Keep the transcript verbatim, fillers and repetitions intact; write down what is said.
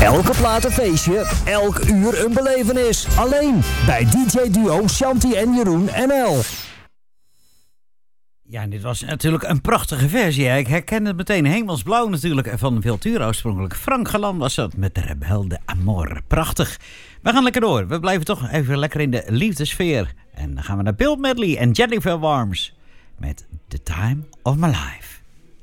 Elke plaat een feestje, elk uur een belevenis. Alleen bij D J-duo Shanti en Jeroen N L. Ja, en dit was natuurlijk een prachtige versie. Hè? Ik herken het meteen. Hemelsblauw natuurlijk van Vultura oorspronkelijk. Frank Galan was dat met de Rebel de Amor. Prachtig. We gaan lekker door. We blijven toch even lekker in de liefdesfeer. En dan gaan we naar Bill Medley en Jennifer Warnes met The Time of My Life.